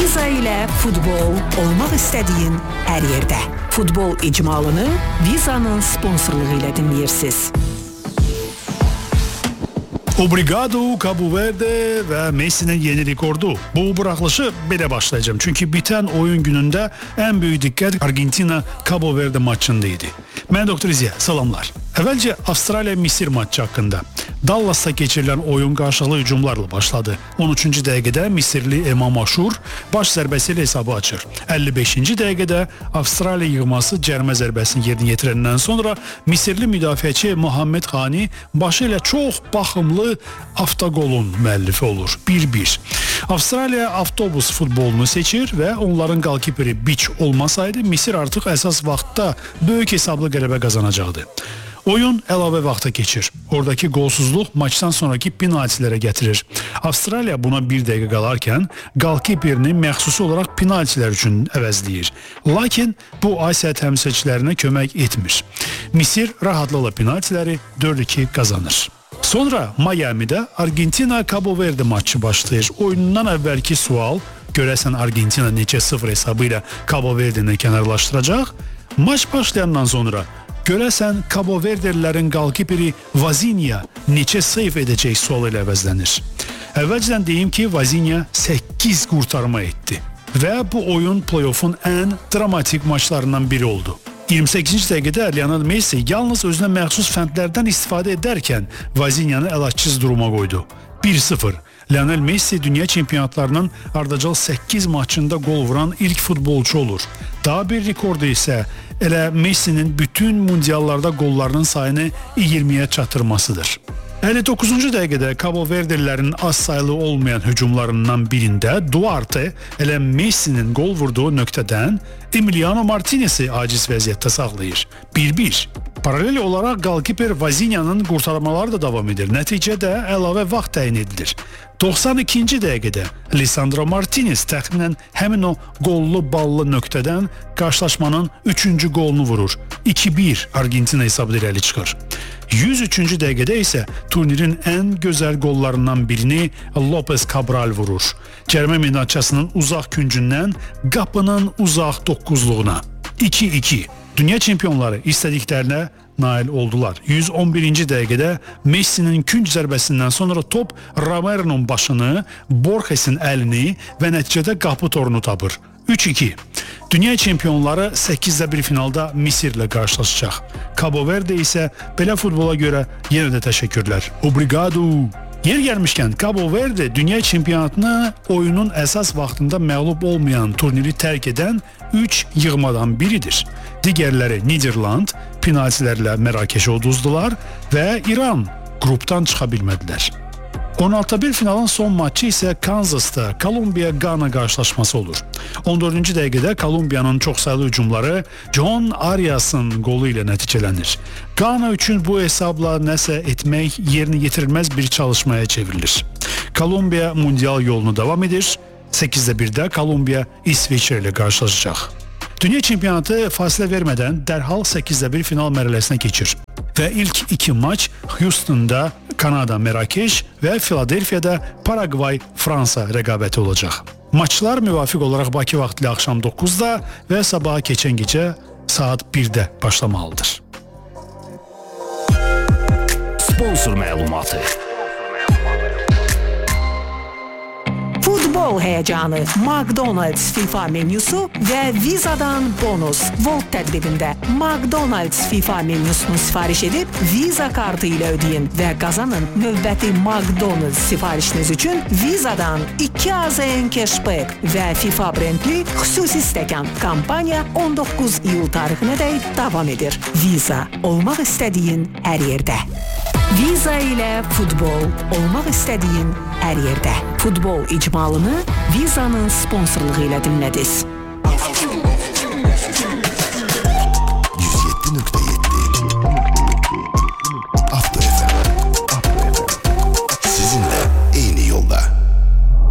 Viza ilə futbol olmaq istədiyin hər yerdə. Futbol icmalını Viza'nın sponsorluğu ilə dinləyirsiniz. Obrigado Cabo Verde və Messi'nin yeni rekordu. Bu buraxılışı belə başlayacağım. Çünki bitən oyun günündə ən böyük diqqət Argentina Cabo Verde maçında idi. Mən Doktor İziya, salamlar. Əvvəlcə Avstraliya-Misir maçı haqqında. Dallas'ta keçirilən oyun qarşılıqlı hücumlarla başladı. 13-cü dəqiqədə Misirli Emam Aşur baş zərbəsi ilə hesabı açır. 55-ci dəqiqədə Avstraliya yığması cərimə zərbəsini yerinə yetirəndən sonra Misirli müdafiəçi Muhammed Xani başı ilə çox baxımlı avtogolun müəllifi olur. 1-1. Avstraliya avtobus futbolunu seçir və onların qalkiperi Biç olmasaydı Misir artıq əsas vaxtda böyük hesablı qələbə qazanacaqdı. Oyun əlavə vaxta keçir. Oradakı qolsuzluq maçdan sonraki penaltilərə gətirir. Avstraliya buna bir dəqiqə qalarkən qalkiperini məxsusi olaraq penaltilər üçün əvəzləyir. Lakin bu Asiya təmsilçilərinə kömək etmir. Misir rahatlıqla penaltiləri 4-2 qazanır. Sonra Miami'də Argentina-Cabo Verde maçı başlayır. Oyunundan əvvəlki sual, görəsən Argentina neçə 0 hesabı ilə Cabo Verde'ni kənarlaşdıracaq? Maç başlayandan sonra görəsən Cabo Verdelilərin qalkiperi Vazinha neçə seyf edəcək sual ilə əvəzlənir. Əvvəlcədən deyim ki, Vazinha 8 qurtarma etdi və bu oyun play-off'un ən dramatik maçlarından biri oldu. 28-ci dəqiqədə Lionel Messi yalnız özünə məxsus fəndlərdən istifadə edərkən Vazinhanı əlacsız duruma qoydu. 1-0. Lionel Messi dünya çempionatlarının ardıcıl 8 maçında gol vuran ilk futbolçu olur. Daha bir rekordu isə elə Messi'nin bütün mundiallarda qollarının sayını 20'ye çatırmasıdır. 59-cu dəqiqədə Cabo Verdelilərin az sayılı olmayan hücumlarından birində Duarte elə Messi'nin gol vurduğu nöqtədən Emiliano Martinez'i aciz vəziyyətdə saxlayır. 1-1. Paralel olaraq qalkiper Vazinha'nın qurtarmaları da davam edir. Nəticədə əlavə vaxt təyin edilir. 92-ci dəqiqədə Lisandro Martinez təxminən həmin o qollu ballı nöqtədən qarşılaşmanın 3-cü qolunu vurur. 2-1 Argentina hesabı irəli çıxır. 103-cü dəqiqədə isə turnirin ən gözəl qollarından birini Lopez Cabral vurur. Cərimə meydançasının uzaq küncündən qapının uzaq 9'luğuna. 2-2. Dünya çempionları istədiklərinə nail oldular. 111-ci dəqiqədə Messi'nin künc zərbəsindən sonra top Romero'nun başını, Borges'in əlini və nəticədə qapı torunu tapır. 3-2. Dünya çempionları 8'də bir finalda Misirlə qarşılaşacaq. Cabo Verde isə belə futbola görə yenə də təşəkkürlər. Obrigado. Yer gəlmişkən Cabo Verde dünya çempionatını oyunun əsas vaxtında məğlub olmayan turniri tərk edən 3 yığmadan biridir. Digərləri Niderland penaltilərlə Mərakeşə uduzdular və İran qrupdan çıxa bilmədilər. 16-1 finalın son maçı isə Kansas'ta Kolumbiya-Gana qarşılaşması olur. 14-cü dəqiqədə Kolumbiyanın çox sayılı hücumları John Arias'ın qolu ilə nəticələnir. Gana üçün bu hesabla nəsə etmək yerinə yetirilməz bir çalışmaya çevrilir. Kolumbiya mundial yolunu davam edir. 8'də 1'də Kolumbiya İsveçrə ilə qarşılaşacaq. Dünya çempionatı fasilə vermədən dərhal 8'də 1 final mərhələsinə keçir. Və ilk 2 maç Houston'da Kanada Mərakeş və Filadelfiyada Paragvay Fransa rəqabəti olacaq. Maçlar müvafiq olaraq Bakı vaxtı ilə axşam 9'da və sabaha keçən gecə saat 1'də başlamalıdır. Sponsor məlumatı. Futbol həyəcanı, McDonald's FIFA menüsü və Viza'dan bonus. Volt tədbirində McDonald's FIFA menüsünü sifariş edib Visa kartı ilə ödeyin və qazanın növbəti McDonald's sifarişiniz üçün Viza'dan 2 AZN cashback və FIFA brendli xüsusi stəkan. Kampaniya 19 iyul tarixinədək davam edir. Visa, olmaq istədiyin hər yerdə. Viza ilə futbol olmaq istədiyin hər yerdə. Futbol icmalını Viza'nın sponsorluğu ilə dinlədiniz.